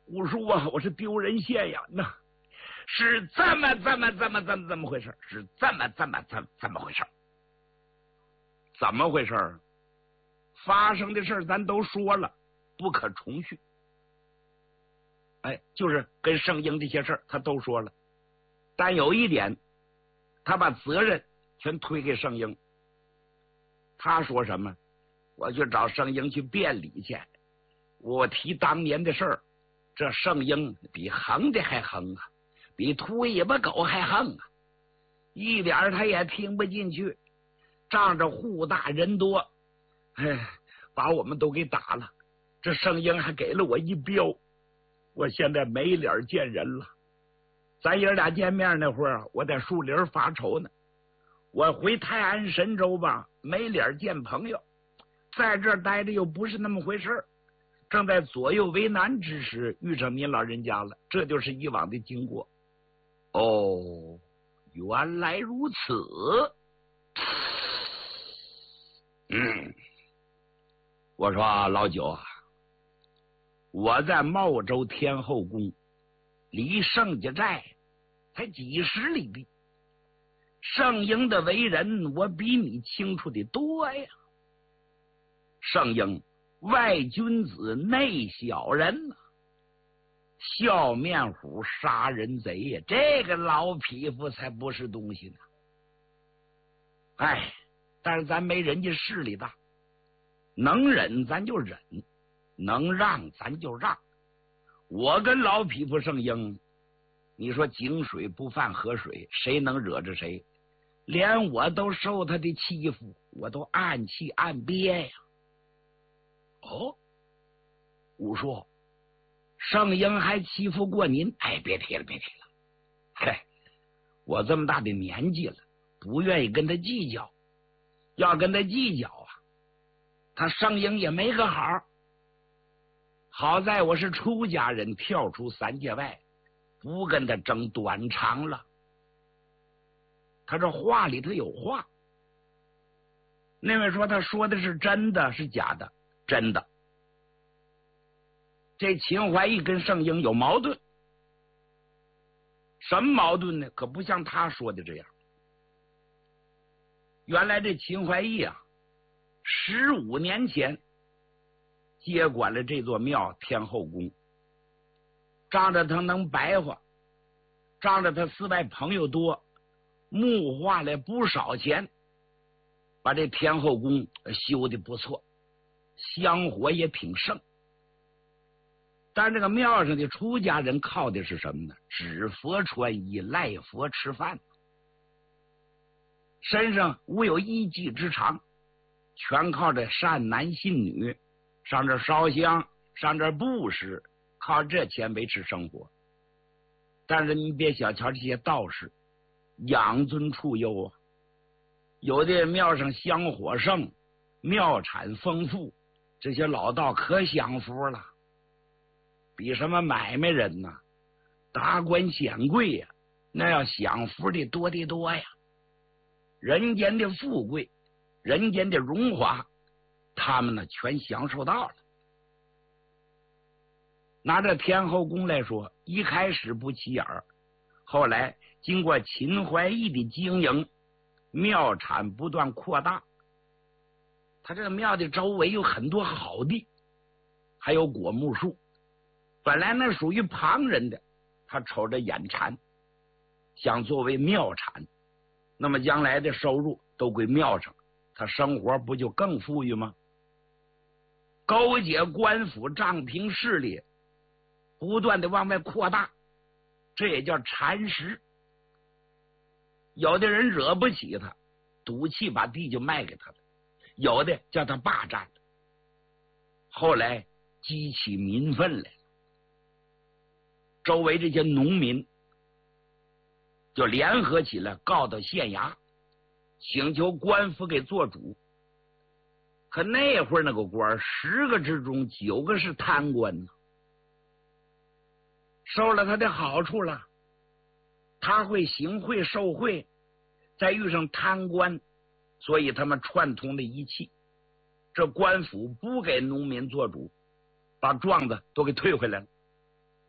吴叔啊，我是丢人现眼呐，是这么回事，是这么回事，怎么回事？发生的事咱都说了，不可重叙。哎，就是跟圣婴这些事他都说了，但有一点，他把责任全推给圣婴。他说什么？我去找圣婴去辩理去，我提当年的事儿。这圣婴比横的还横啊，比秃尾巴狗还横啊，一点他也听不进去。仗着户大人多，哎，把我们都给打了。这圣婴还给了我一镖，我现在没脸见人了。咱爷俩见面那会儿，我在树林发愁呢。我回泰安神州吧，没脸见朋友，在这儿待着又不是那么回事，正在左右为难之时，遇上您老人家了，这就是以往的经过。哦，原来如此。我说老九啊，我在茂州天后宫，离盛家寨才几十里地，圣婴的为人我比你清楚的多呀。圣婴外君子内小人呐，笑面虎杀人贼呀，这个老匹夫才不是东西呢。哎，但是咱没人家势力大，能忍咱就忍，能让咱就让。我跟老匹夫圣婴，你说井水不犯河水，谁能惹着谁？连我都受他的欺负，我都暗气暗憋呀。哦，武叔，圣婴还欺负过您？哎，别提了，别提了。嘿，我这么大的年纪了，不愿意跟他计较。要跟他计较啊，他圣婴也没个好。好在我是出家人，跳出三界外，不跟他争短长了。他这话里头有话。那位说他说的是真的是假的？真的。这秦怀义跟圣婴有矛盾。什么矛盾呢？可不像他说的这样。原来这秦怀义啊，15年前接管了这座庙天后宫，仗着他能白话，仗着他寺外朋友多，募化了不少钱，把这天后宫修的不错，香火也挺盛。但这个庙上的出家人靠的是什么呢？只佛穿衣，赖佛吃饭，身上无有一技之长，全靠着善男信女上这烧香，上这布施，靠这钱维持生活。但是你别小瞧这些道士，养尊处优啊。有的庙上香火盛，庙产丰富，这些老道可享福了，比什么买卖人呐、达官显贵呀，那要享福的多得多呀。人间的富贵，人间的荣华，他们呢全享受到了。拿这天后宫来说，一开始不起眼儿，后来经过秦怀义的经营，庙产不断扩大。他这个庙的周围有很多好地，还有果木树，本来那属于旁人的，他瞅着眼馋，想作为庙产，那么将来的收入都归庙上，他生活不就更富裕吗？勾结官府账廷势力，不断的往外扩大，这也叫蚕食。有的人惹不起他，赌气把地就卖给他了，有的叫他霸占了。后来激起民愤来了，周围这些农民就联合起来告到县衙，请求官府给做主。可那会儿那个官10个之中9个是贪官呢，受了他的好处了，他会行贿受贿，再遇上贪官，所以他们串通了一气，这官府不给农民做主，把状子都给退回来了。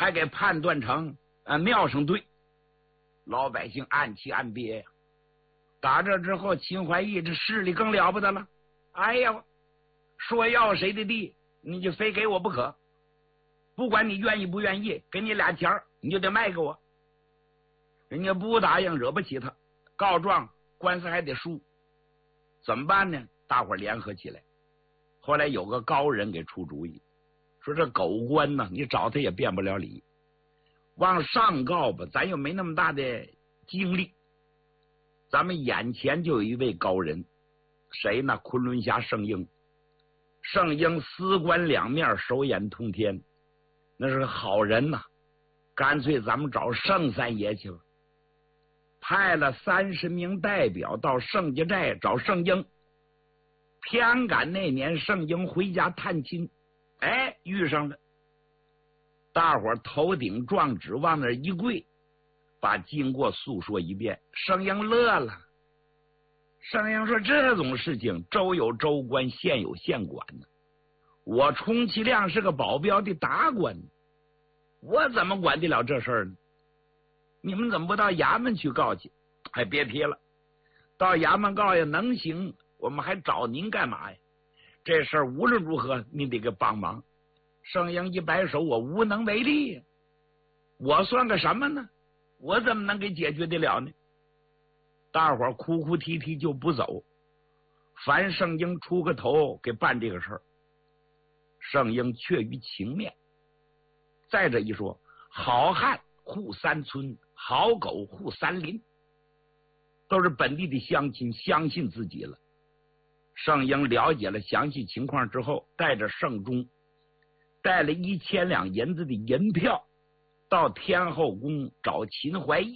还给判断成庙上对，老百姓暗气暗憋呀。打这之后，秦怀义这势力更了不得了。哎呀，说要谁的地，你就非给我不可，不管你愿意不愿意，给你俩钱你就得卖给我。人家不答应，惹不起他，告状官司还得输，怎么办呢？大伙联合起来。后来有个高人给出主意，说这狗官呢，你找他也辩不了理，往上告吧，咱又没那么大的精力。咱们眼前就有一位高人，谁呢？昆仑侠圣婴。圣婴司官两面，手眼通天，那是个好人呐。干脆咱们找圣三爷去吧。派了30名代表到圣家寨找圣婴。偏赶那年圣婴回家探亲，遇上了。大伙头顶状纸往那一跪，把经过诉说一遍。圣婴乐了。圣婴说：“这种事情州有州官，县有县管呢。我充其量是个保镖的达官，我怎么管得了这事儿呢？你们怎么不到衙门去告去？还别提了，到衙门告也能行，我们还找您干嘛呀？这事儿无论如何您得给帮忙。”圣婴一摆手：“我无能为力呀，我算个什么呢？我怎么能给解决得了呢？”大伙哭哭啼啼就不走，凡圣婴出个头给办这个事儿。圣婴却于情面。再者一说，好汉护3村，好狗护3邻，都是本地的乡亲，相信自己了。圣婴了解了详细情况之后，带着圣钟，带了1000两银子的银票，到天后宫找秦怀义。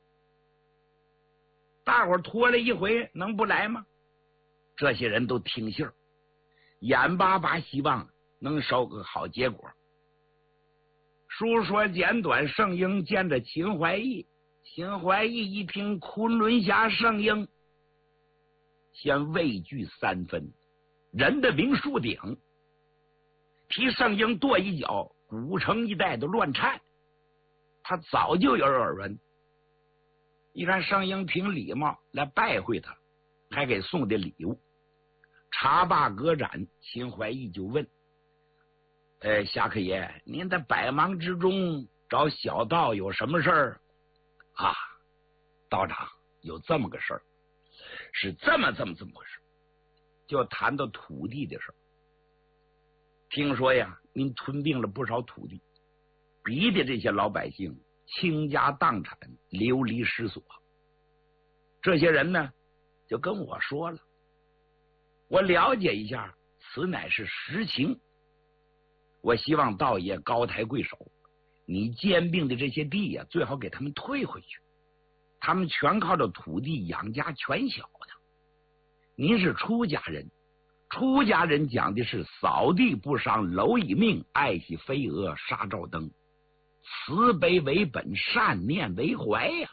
大伙拖了一回，能不来吗？这些人都听信儿，眼巴巴希望能收个好结果。书说简短，圣婴见着秦怀义。秦怀义一听昆仑侠圣婴，先畏惧3分，人的名树顶，替圣婴跺一脚，古城一带都乱颤。他早就有耳闻，一看圣婴凭礼貌来拜会他，还给送的礼物。茶罢歌盏，秦怀义就问：“侠客爷，您在百忙之中找小道有什么事儿？”“啊，道长，有这么个事儿，是这么回事。”就谈到土地的事儿。听说呀，您吞并了不少土地，逼的这些老百姓倾家荡产，流离失所。这些人呢，就跟我说了，我了解一下，此乃是实情。我希望道爷高抬贵手，你兼并的这些地呀，最好给他们退回去。他们全靠着土地养家全小的。您是出家人，出家人讲的是扫地不伤蝼蚁命，爱惜飞蛾杀照灯，慈悲为本，善念为怀呀。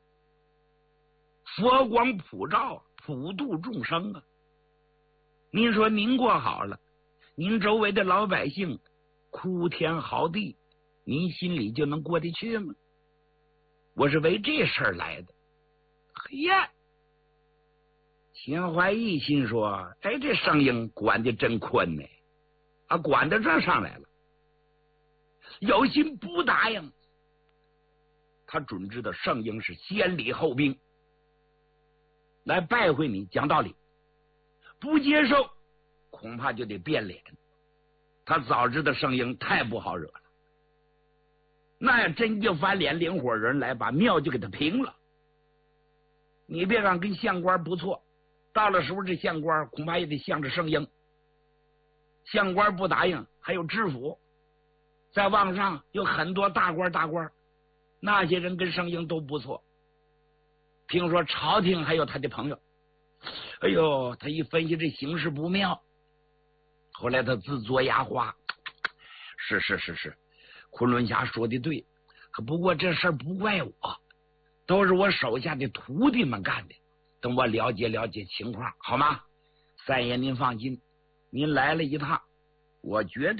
佛光普照，普度众生啊。您说您过好了，您周围的老百姓哭天嚎地，您心里就能过得去吗？我是为这事儿来的。嘿呀，秦怀义心说：“这圣婴管得真宽呢，管到这上来了。有心不答应，他准知道圣婴是先礼后兵，来拜会你讲道理，不接受恐怕就得变脸。他早知道圣婴太不好惹了，那要真就翻脸，领伙人来把庙就给他平了。你别看跟县官不错，到了时候这县官恐怕也得向着圣婴。县官不答应，还有知府，再往上有很多大官，那些人跟圣婴都不错。听说朝廷还有他的朋友。哎呦，他一分析这形势不妙，后来他自作牙花：“是，昆仑侠说的对，可不过这事儿不怪我，都是我手下的徒弟们干的。等我了解情况，好吗？三爷您放心，您来了一趟，我绝对